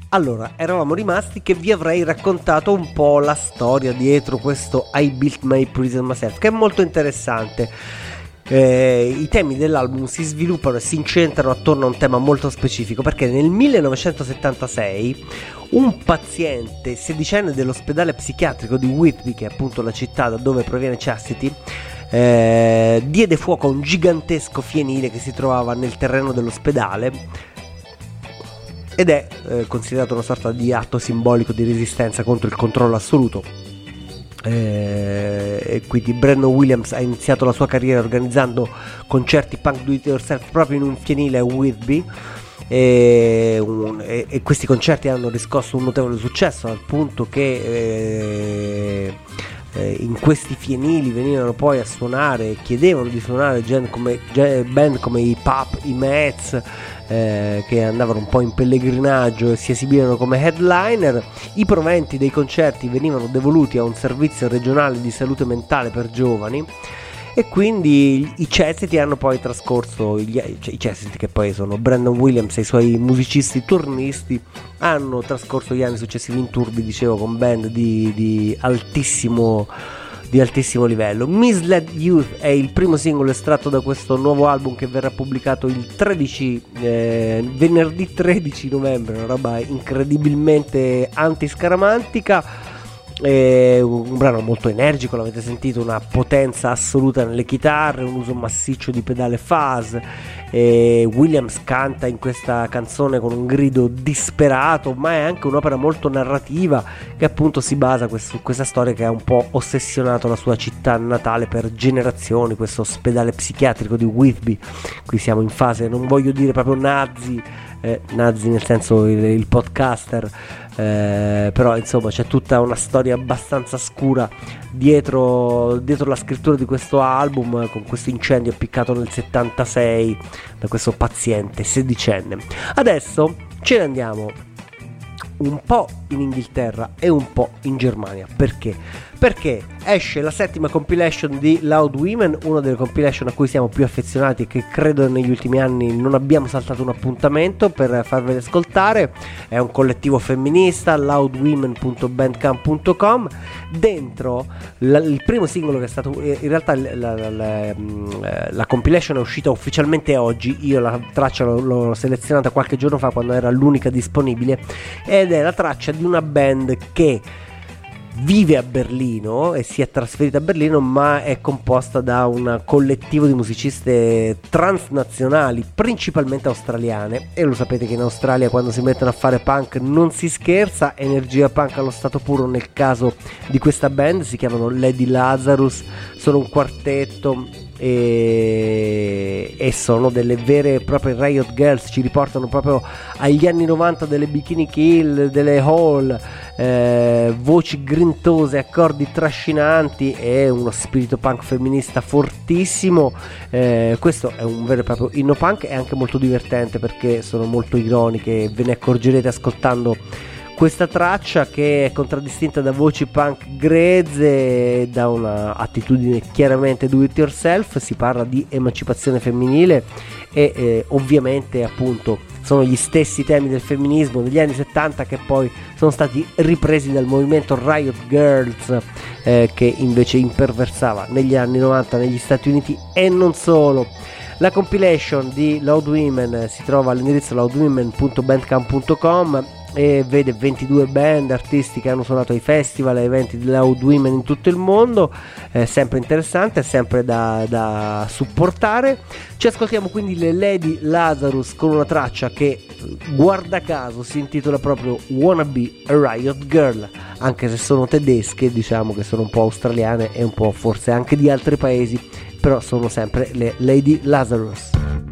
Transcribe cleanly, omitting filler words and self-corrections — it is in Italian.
Allora, eravamo rimasti che vi avrei raccontato un po' la storia dietro questo I Built My Prison Myself, che è molto interessante. I temi dell'album si sviluppano e si incentrano attorno a un tema molto specifico, perché nel 1976 un paziente sedicenne dell'ospedale psichiatrico di Whitby, che è appunto la città da dove proviene Chastity, diede fuoco a un gigantesco fienile che si trovava nel terreno dell'ospedale, ed è considerato una sorta di atto simbolico di resistenza contro il controllo assoluto. E quindi Brandon Williams ha iniziato la sua carriera organizzando concerti punk do it yourself proprio in un fienile a Whitby, e questi concerti hanno riscosso un notevole successo, al punto che in questi fienili venivano poi a suonare, chiedevano di suonare band come i Pup, i Mets, che andavano un po' in pellegrinaggio e si esibivano come headliner. I proventi dei concerti venivano devoluti a un servizio regionale di salute mentale per giovani, e quindi i Chastity hanno poi trascorso i Chastity, che poi sono Brandon Williams e i suoi musicisti turnisti, hanno trascorso gli anni successivi in tour, vi dicevo, con band di altissimo livello. Misled Youth è il primo singolo estratto da questo nuovo album, che verrà pubblicato il venerdì 13 novembre, una roba incredibilmente antiscaramantica. Un brano molto energico, l'avete sentito, una potenza assoluta nelle chitarre, un uso massiccio di pedale fuzz. Williams canta in questa canzone con un grido disperato, ma è anche un'opera molto narrativa, che appunto si basa su questa storia che ha un po' ossessionato la sua città natale per generazioni, questo ospedale psichiatrico di Whitby. Qui siamo in fase, non voglio dire proprio nazi nel senso il podcaster, però insomma c'è tutta una storia abbastanza scura dietro la scrittura di questo album, con questo incendio appiccato nel 76 da questo paziente sedicenne. Adesso ce ne andiamo un po' in Inghilterra e un po' in Germania. Perché esce la 7ª compilation di Loud Women, una delle compilation a cui siamo più affezionati e che credo negli ultimi anni non abbiamo saltato un appuntamento per farveli ascoltare. È un collettivo femminista, loudwomen.bandcamp.com. Dentro il primo singolo, che è stato in realtà la compilation è uscita ufficialmente oggi, io la traccia l'ho selezionata qualche giorno fa quando era l'unica disponibile, ed è la traccia di una band che vive a Berlino e si è trasferita a Berlino, ma è composta da un collettivo di musiciste transnazionali, principalmente australiane, e lo sapete che in Australia quando si mettono a fare punk non si scherza, energia punk allo stato puro. Nel caso di questa band si chiamano Lady Lazarus, sono un quartetto e sono delle vere e proprie riot girls, ci riportano proprio agli anni 90 delle Bikini Kill, delle Hall, voci grintose, accordi trascinanti e uno spirito punk femminista fortissimo. Questo è un vero e proprio inno punk, è anche molto divertente perché sono molto ironiche, ve ne accorgerete ascoltando questa traccia, che è contraddistinta da voci punk grezze e da una attitudine chiaramente do it yourself. Si parla di emancipazione femminile e ovviamente appunto sono gli stessi temi del femminismo degli anni 70 che poi sono stati ripresi dal movimento Riot Girls, che invece imperversava negli anni 90 negli Stati Uniti e non solo. La compilation di Loud Women si trova all'indirizzo loudwomen.bandcamp.com e vede 22 band, artisti che hanno suonato ai festival e eventi di Loud Women in tutto il mondo. È sempre interessante, è sempre da supportare. Ci ascoltiamo quindi le Lady Lazarus con una traccia che, guarda caso, si intitola proprio Wanna Be a Riot Girl, anche se sono tedesche, diciamo che sono un po' australiane e un po' forse anche di altri paesi, però sono sempre le Lady Lazarus.